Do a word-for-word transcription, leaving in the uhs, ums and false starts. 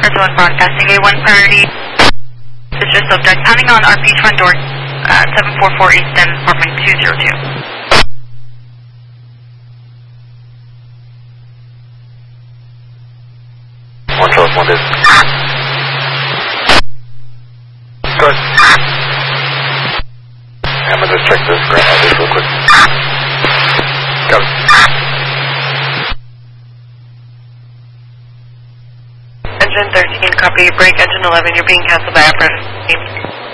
Delta one broadcasting A one priority. It's just subject pounding on R P front door, uh, seven four four Easton, apartment two zero two. One twelve, one is. Start. I'm gonna just check this ground address real quick. Got it. Engine thirteen, copy. Break engine eleven, you're being canceled by apparatus.